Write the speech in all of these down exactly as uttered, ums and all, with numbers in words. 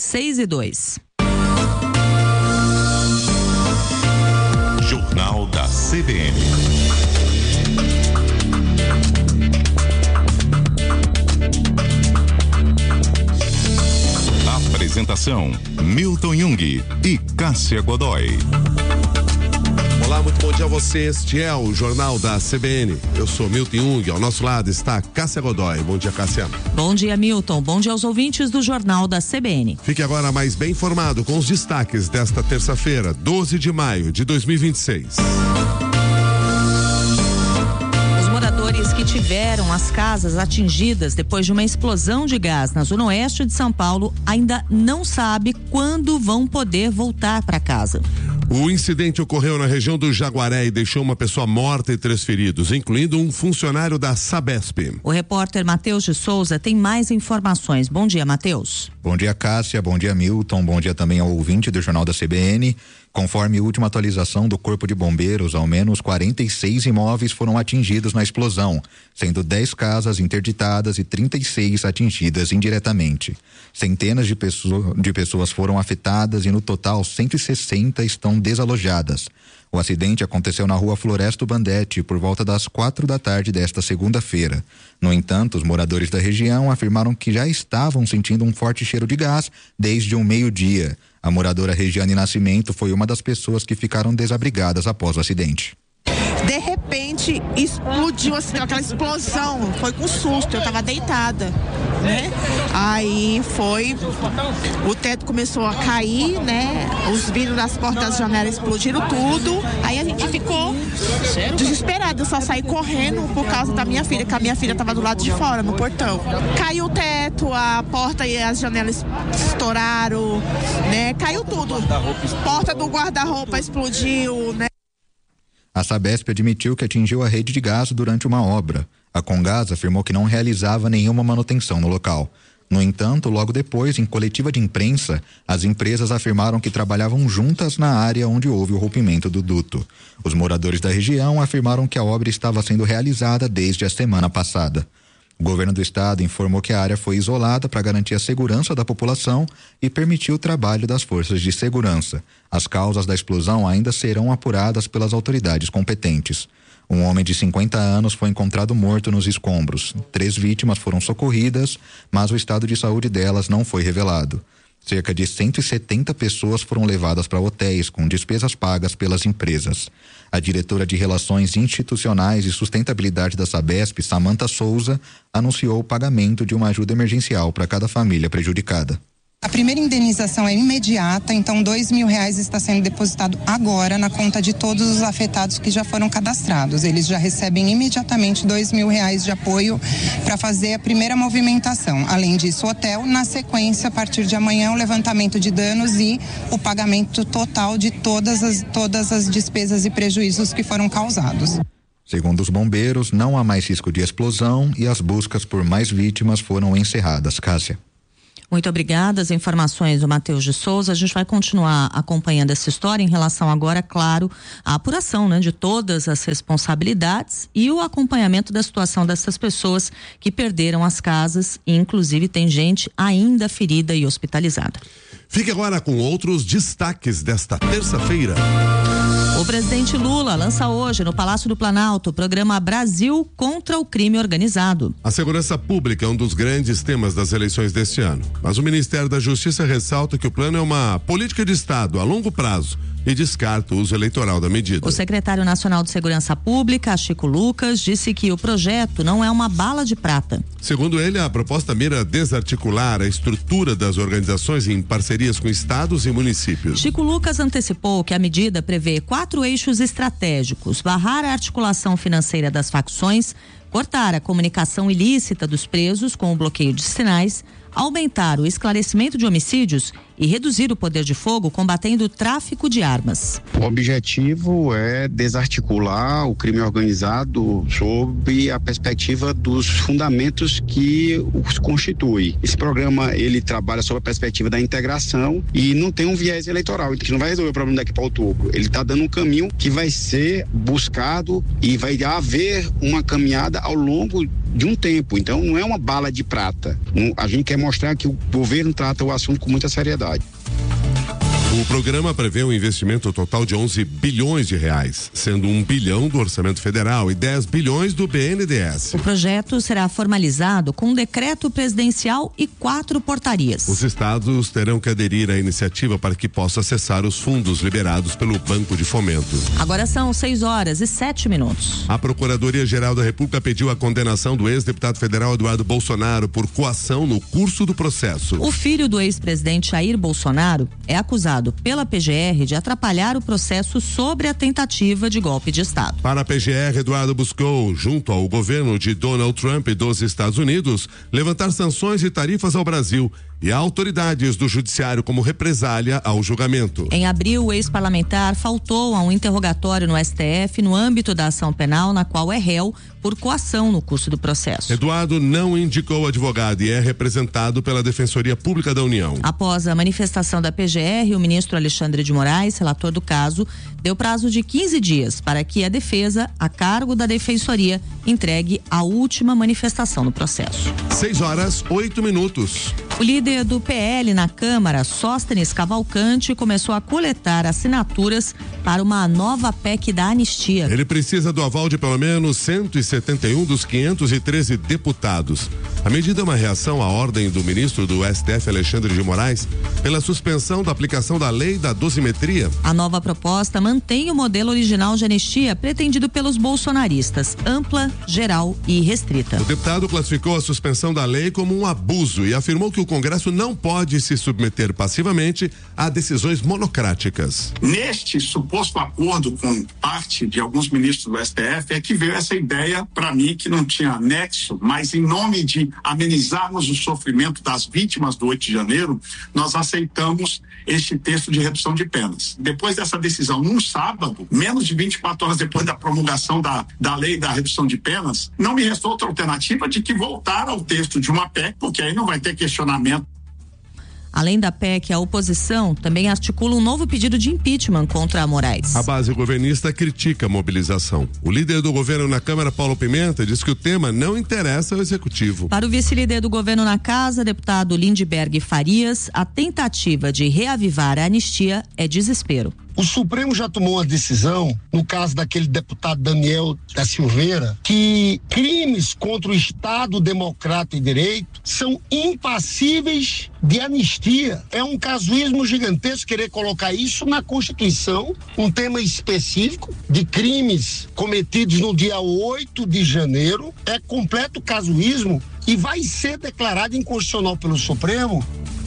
seis e dois. Jornal da C B N. Apresentação: Milton Jung e Cássia Godoy. Olá, muito bom dia a você. Este é o Jornal da C B N. Eu sou Milton Jung, ao nosso lado está Cássia Godoy. Bom dia, Cássia. Bom dia, Milton. Bom dia aos ouvintes do Jornal da C B N. Fique agora mais bem informado com os destaques desta terça-feira, doze de maio de dois mil e vinte e seis. Os moradores que tiveram as casas atingidas depois de uma explosão de gás na zona oeste de São Paulo ainda não sabem quando vão poder voltar para casa. O incidente ocorreu na região do Jaguaré e deixou uma pessoa morta e três feridos, incluindo um funcionário da Sabesp. O repórter Matheus de Souza tem mais informações. Bom dia, Matheus. Bom dia, Cássia. Bom dia, Milton. Bom dia também ao ouvinte do Jornal da C B N. Conforme a última atualização do Corpo de Bombeiros, ao menos quarenta e seis imóveis foram atingidos na explosão, sendo dez casas interditadas e trinta e seis atingidas indiretamente. Centenas de, pessoa, de pessoas foram afetadas e, no total, cento e sessenta estão desalojadas. O acidente aconteceu na rua Floresto Bandete por volta das quatro da tarde desta segunda-feira. No entanto, os moradores da região afirmaram que já estavam sentindo um forte cheiro de gás desde o meio-dia. A moradora Regiane Nascimento foi uma das pessoas que ficaram desabrigadas após o acidente. De repente, explodiu assim, aquela explosão, foi com susto, eu tava deitada, né? Aí foi, o teto começou a cair, né? Os vidros das portas das janelas explodiram tudo, aí a gente ficou desesperado, eu só saí correndo por causa da minha filha, que a minha filha tava do lado de fora, no portão. Caiu o teto, a porta e as janelas estouraram, né? Caiu tudo, porta do guarda-roupa explodiu, né? A Sabesp admitiu que atingiu a rede de gás durante uma obra. A Comgás afirmou que não realizava nenhuma manutenção no local. No entanto, logo depois, em coletiva de imprensa, as empresas afirmaram que trabalhavam juntas na área onde houve o rompimento do duto. Os moradores da região afirmaram que a obra estava sendo realizada desde a semana passada. O governo do estado informou que a área foi isolada para garantir a segurança da população e permitiu o trabalho das forças de segurança. As causas da explosão ainda serão apuradas pelas autoridades competentes. Um homem de cinquenta anos foi encontrado morto nos escombros. Três vítimas foram socorridas, mas o estado de saúde delas não foi revelado. Cerca de cento e setenta pessoas foram levadas para hotéis com despesas pagas pelas empresas. A diretora de Relações Institucionais e Sustentabilidade da Sabesp, Samanta Souza, anunciou o pagamento de uma ajuda emergencial para cada família prejudicada. A primeira indenização é imediata, então dois mil reais está sendo depositado agora na conta de todos os afetados que já foram cadastrados. Eles já recebem imediatamente dois mil reais de apoio para fazer a primeira movimentação. Além disso, o hotel, na sequência, a partir de amanhã, o levantamento de danos e o pagamento total de todas as, todas as despesas e prejuízos que foram causados. Segundo os bombeiros, não há mais risco de explosão e as buscas por mais vítimas foram encerradas. Cássia. Muito obrigada. As informações do Matheus de Souza. A gente vai continuar acompanhando essa história em relação agora, claro, à apuração, né, de todas as responsabilidades e o acompanhamento da situação dessas pessoas que perderam as casas e, inclusive, tem gente ainda ferida e hospitalizada. Fique agora com outros destaques desta terça-feira. O presidente Lula lança hoje no Palácio do Planalto o programa Brasil contra o Crime Organizado. A segurança pública é um dos grandes temas das eleições deste ano, mas o Ministério da Justiça ressalta que o plano é uma política de Estado a longo prazo e descarta o uso eleitoral da medida. O secretário nacional de Segurança Pública, Chico Lucas, disse que o projeto não é uma bala de prata. Segundo ele, a proposta mira desarticular a estrutura das organizações em parcerias com estados e municípios. Chico Lucas antecipou que a medida prevê quatro eixos estratégicos: barrar a articulação financeira das facções, cortar a comunicação ilícita dos presos com o bloqueio de sinais, aumentar o esclarecimento de homicídios e reduzir o poder de fogo combatendo o tráfico de armas. O objetivo é desarticular o crime organizado sob a perspectiva dos fundamentos que os constitui. Esse programa, ele trabalha sob a perspectiva da integração e não tem um viés eleitoral, que não vai resolver o problema daqui para outubro. Ele está dando um caminho que vai ser buscado e vai haver uma caminhada ao longo de um tempo. Então não é uma bala de prata. A gente quer mostrar que o governo trata o assunto com muita seriedade. O programa prevê um investimento total de onze bilhões de reais, sendo um bilhão do orçamento federal e dez bilhões do B N D E S. O projeto será formalizado com um decreto presidencial e quatro portarias. Os estados terão que aderir à iniciativa para que possa acessar os fundos liberados pelo Banco de Fomento. Agora são seis horas e sete minutos. A Procuradoria-Geral da República pediu a condenação do ex-deputado federal Eduardo Bolsonaro por coação no curso do processo. O filho do ex-presidente Jair Bolsonaro é acusado pela P G R de atrapalhar o processo sobre a tentativa de golpe de Estado. Para a P G R, Eduardo buscou, junto ao governo de Donald Trump e dos Estados Unidos, levantar sanções e tarifas ao Brasil e a autoridades do judiciário como represália ao julgamento. Em abril, o ex-parlamentar faltou a um interrogatório no S T F no âmbito da ação penal, na qual é réu por coação no curso do processo. Eduardo não indicou advogado e é representado pela Defensoria Pública da União. Após a manifestação da P G R, o ministro Alexandre de Moraes, relator do caso, deu prazo de quinze dias para que a defesa, a cargo da Defensoria, entregue a última manifestação no processo. seis horas, oito minutos. O líder do P L na Câmara, Sóstenes Cavalcante, começou a coletar assinaturas para uma nova P E C da anistia. Ele precisa do aval de pelo menos cento e setenta e um dos quinhentos e treze deputados. A medida é uma reação à ordem do ministro do S T F, Alexandre de Moraes, pela suspensão da aplicação da lei da dosimetria. A nova proposta mantém o modelo original de anistia pretendido pelos bolsonaristas, ampla, geral e restrita. O deputado classificou a suspensão da lei como um abuso e afirmou que o Congresso não pode se submeter passivamente a decisões monocráticas. Neste suposto acordo com parte de alguns ministros do S T F é que veio essa ideia, para mim, que não tinha nexo, mas em nome de amenizarmos o sofrimento das vítimas do oito de janeiro, nós aceitamos este texto de redução de penas. Depois dessa decisão, num sábado, menos de vinte e quatro horas depois da promulgação da, da lei da redução de penas, não me restou outra alternativa de que voltar ao texto de uma P E C, porque aí não vai ter questionamento. Além da P E C, a oposição também articula um novo pedido de impeachment contra a Moraes. A base governista critica a mobilização. O líder do governo na Câmara, Paulo Pimenta, diz que o tema não interessa ao Executivo. Para o vice-líder do governo na Casa, deputado Lindbergh Farias, a tentativa de reavivar a anistia é desespero. O Supremo já tomou uma decisão, no caso daquele deputado Daniel da Silveira, que crimes contra o Estado Democrata e Direito são impassíveis de anistia. É um casuísmo gigantesco querer colocar isso na Constituição, um tema específico de crimes cometidos no dia oito de janeiro. É completo casuísmo e vai ser declarado inconstitucional pelo Supremo.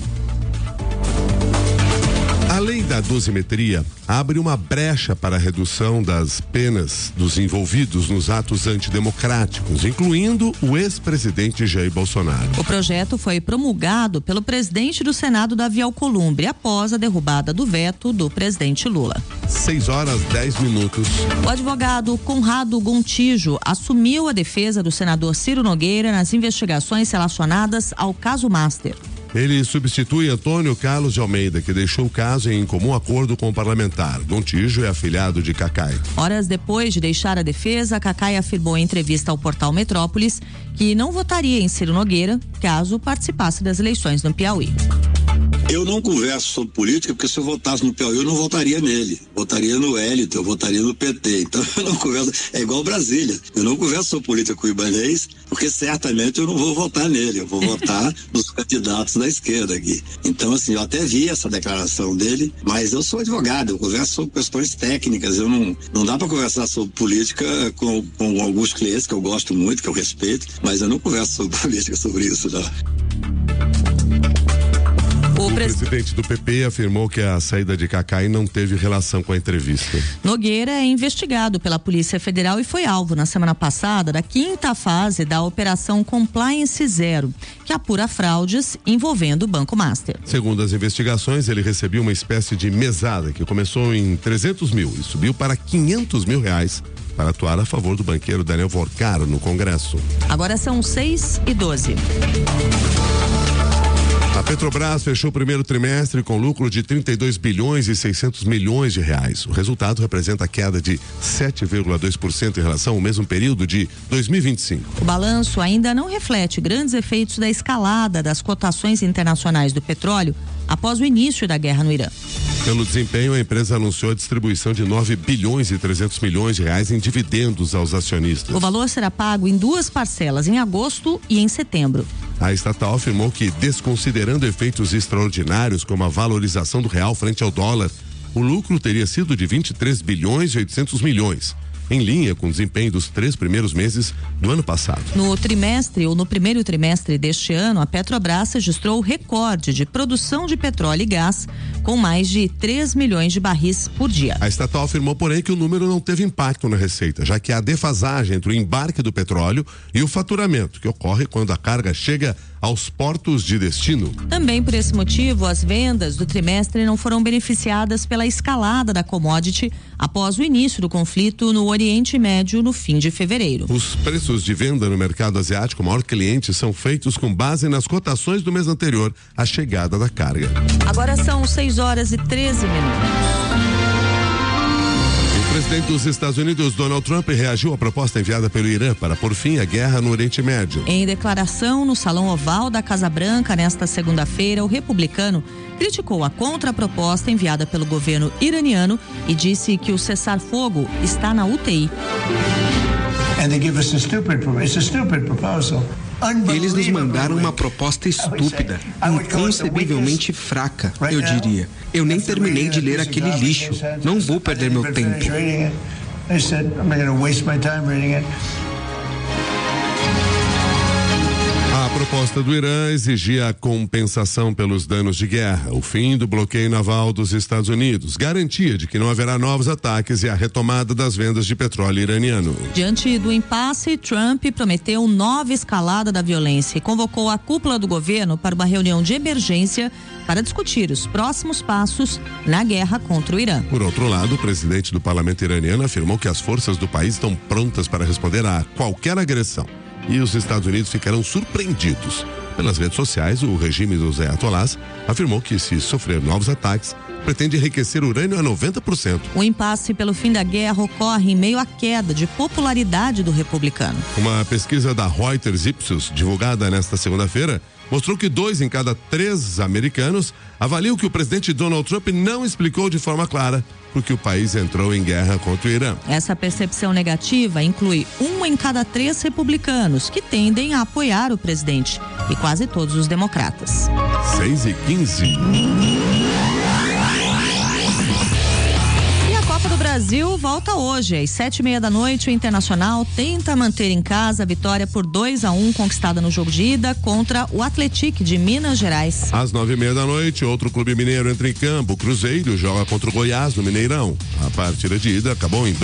A lei da dosimetria abre uma brecha para a redução das penas dos envolvidos nos atos antidemocráticos, incluindo o ex-presidente Jair Bolsonaro. O projeto foi promulgado pelo presidente do Senado, Davi Alcolumbre, após a derrubada do veto do presidente Lula. seis horas, dez minutos. O advogado Conrado Gontijo assumiu a defesa do senador Ciro Nogueira nas investigações relacionadas ao caso Master. Ele substitui Antônio Carlos de Almeida, que deixou o caso em comum acordo com o parlamentar. Gontijo é afilhado de Cacai. Horas depois de deixar a defesa, Cacai afirmou em entrevista ao portal Metrópolis que não votaria em Ciro Nogueira caso participasse das eleições no Piauí. Eu não converso sobre política porque se eu votasse no Piauí eu não votaria nele, votaria no Hélito, eu votaria no P T, então eu não converso, é igual Brasília, eu não converso sobre política com o Ibanez porque certamente eu não vou votar nele, eu vou votar nos candidatos da esquerda aqui. Então assim, eu até vi essa declaração dele, mas eu sou advogado, eu converso sobre questões técnicas, eu não, não dá para conversar sobre política com, com alguns clientes que eu gosto muito, que eu respeito, mas eu não converso sobre política sobre isso, não. O pres... presidente do P P afirmou que a saída de Cacai não teve relação com a entrevista. Nogueira é investigado pela Polícia Federal e foi alvo na semana passada da quinta fase da Operação Compliance Zero, que apura fraudes envolvendo o Banco Master. Segundo as investigações, ele recebeu uma espécie de mesada que começou em trezentos mil e subiu para quinhentos mil reais para atuar a favor do banqueiro Daniel Vorcaro no Congresso. Agora são seis e doze. A Petrobras fechou o primeiro trimestre com lucro de trinta e dois bilhões e seiscentos milhões de reais. O resultado representa a queda de sete vírgula dois por cento em relação ao mesmo período de dois mil e vinte e cinco. O balanço ainda não reflete grandes efeitos da escalada das cotações internacionais do petróleo após o início da guerra no Irã. Pelo desempenho, a empresa anunciou a distribuição de nove bilhões e trezentos milhões de reais em dividendos aos acionistas. O valor será pago em duas parcelas, em agosto e em setembro. A estatal afirmou que, desconsiderando efeitos extraordinários como a valorização do real frente ao dólar, o lucro teria sido de vinte e três bilhões e oitocentos milhões, em linha com o desempenho dos três primeiros meses do ano passado. No trimestre ou no primeiro trimestre deste ano, a Petrobras registrou o recorde de produção de petróleo e gás, com mais de três milhões de barris por dia. A estatal afirmou, porém, que o número não teve impacto na receita, já que há defasagem entre o embarque do petróleo e o faturamento, que ocorre quando a carga chega aos portos de destino. Também por esse motivo, as vendas do trimestre não foram beneficiadas pela escalada da commodity após o início do conflito no Oriente Médio no fim de fevereiro. Os preços de venda no mercado asiático, maior cliente, são feitos com base nas cotações do mês anterior à chegada da carga. Agora são seis horas e treze minutos. O presidente dos Estados Unidos, Donald Trump, reagiu à proposta enviada pelo Irã para pôr fim à guerra no Oriente Médio. Em declaração no Salão Oval da Casa Branca nesta segunda-feira, o republicano criticou a contraproposta enviada pelo governo iraniano e disse que o cessar-fogo está na U T I. Eles nos mandaram uma proposta estúpida, inconcebivelmente fraca, eu diria. Eu nem terminei de ler aquele lixo. Não vou perder meu tempo. A proposta do Irã exigia a compensação pelos danos de guerra, o fim do bloqueio naval dos Estados Unidos, garantia de que não haverá novos ataques e a retomada das vendas de petróleo iraniano. Diante do impasse, Trump prometeu nova escalada da violência e convocou a cúpula do governo para uma reunião de emergência para discutir os próximos passos na guerra contra o Irã. Por outro lado, o presidente do parlamento iraniano afirmou que as forças do país estão prontas para responder a qualquer agressão. E os Estados Unidos ficarão surpreendidos. Pelas redes sociais, o regime dos ayatollahs afirmou que, se sofrer novos ataques, pretende enriquecer urânio a noventa por cento. O impasse pelo fim da guerra ocorre em meio à queda de popularidade do republicano. Uma pesquisa da Reuters Ipsos, divulgada nesta segunda-feira, mostrou que dois em cada três americanos avaliam que o presidente Donald Trump não explicou de forma clara porque o país entrou em guerra contra o Irã. Essa percepção negativa inclui um em cada três republicanos que tendem a apoiar o presidente e quase todos os democratas. seis e quinze. O Brasil volta hoje, às sete e meia da noite. O Internacional tenta manter em casa a vitória por dois a um conquistada no jogo de ida contra o Atlético de Minas Gerais. Às nove e meia da noite, outro clube mineiro entra em campo. O Cruzeiro joga contra o Goiás no Mineirão. A partida de ida acabou em